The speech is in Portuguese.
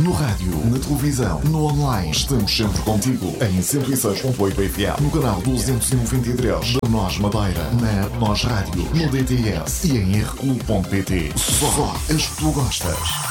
No rádio, na televisão, no online. Estamos sempre contigo. Em 106.8 FM. No canal 293 da Nós Madeira. Na Nós Rádio. No DTS. E em rcu.pt. Só as que tu gostas.